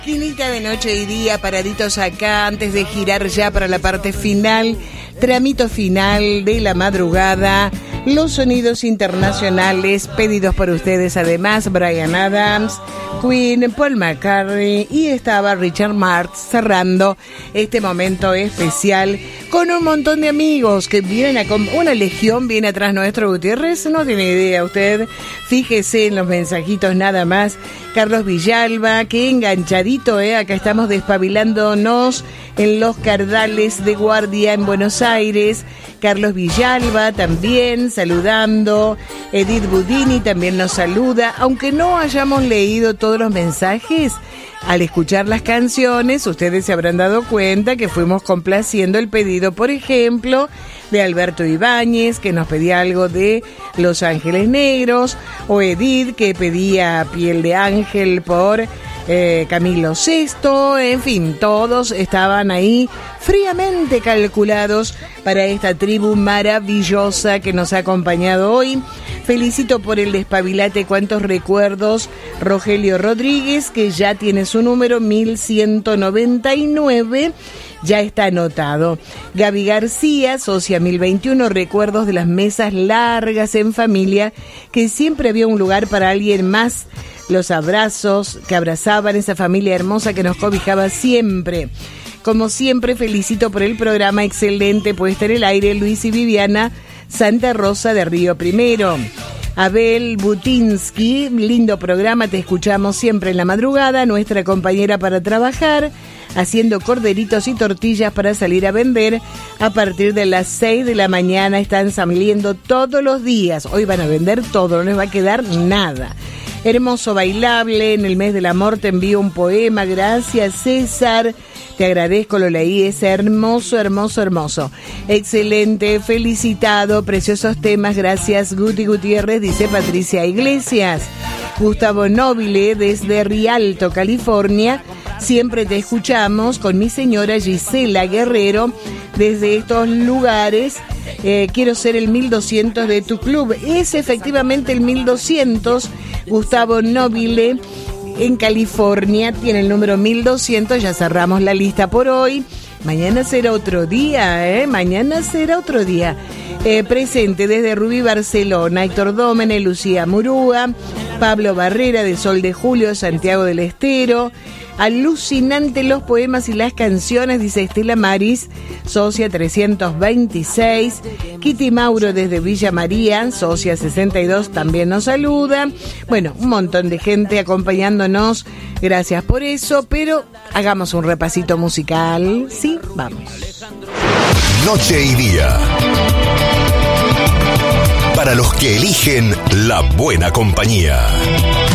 Quinita de noche y día, paraditos acá, antes de girar ya para la parte final, tramito final de la madrugada, los sonidos internacionales pedidos por ustedes, además Bryan Adams, Queen, Paul McCartney y estaba Richard Marx cerrando este momento especial con un montón de amigos que vienen una legión viene atrás nuestro. Gutiérrez, no tiene idea usted, fíjese en los mensajitos nada más. Carlos Villalba, que enganchadito, acá estamos despabilándonos en los Cardales de Guardia en Buenos Aires. Carlos Villalba también saludando. Edith Budini también nos saluda, aunque no hayamos leído todos los mensajes. Al escuchar las canciones, ustedes se habrán dado cuenta que fuimos complaciendo el pedido, por ejemplo, de Alberto Ibáñez, que nos pedía algo de Los Ángeles Negros, o Edith, que pedía Piel de Ángel por Camilo VI, en fin, todos estaban ahí fríamente calculados para esta tribu maravillosa que nos ha acompañado hoy. Felicito por el despabilate, cuántos recuerdos. Rogelio Rodríguez, que ya tiene su número 1199, ya está anotado. Gaby García, socia 1021, recuerdos de las mesas largas en familia, que siempre había un lugar para alguien más. Los abrazos que abrazaban esa familia hermosa que nos cobijaba siempre. Como siempre, felicito por el programa excelente puesta en el aire, Luis y Viviana Santa Rosa de Río Primero. Abel Butinsky, lindo programa, te escuchamos siempre en la madrugada, nuestra compañera para trabajar, haciendo corderitos y tortillas para salir a vender. A partir de las 6 de la mañana están saliendo todos los días. Hoy van a vender todo, no les va a quedar nada. Hermoso bailable, en el mes del amor te envío un poema, gracias César, te agradezco, lo leí, es hermoso, hermoso, hermoso. Excelente, felicitado, preciosos temas, gracias Guti Gutiérrez, dice Patricia Iglesias. Gustavo Nobile, desde Rialto, California, siempre te escuchamos con mi señora Gisela Guerrero, desde estos lugares. Quiero ser el 1200 de tu club. Es efectivamente el 1200. Gustavo Nobile en California tiene el número 1200. Ya cerramos la lista por hoy. Mañana será otro día, mañana será otro día. Presente desde Rubí, Barcelona, Héctor Dómene, Lucía Murúa, Pablo Barrera de Sol de Julio, Santiago del Estero. Alucinante los poemas y las canciones, dice Estela Maris, socia 326. Kitty Mauro desde Villa María, socia 62, también nos saluda. Bueno, un montón de gente acompañándonos, gracias por eso, pero hagamos un repasito musical. Sí, vamos. Noche y día. Para los que eligen la buena compañía.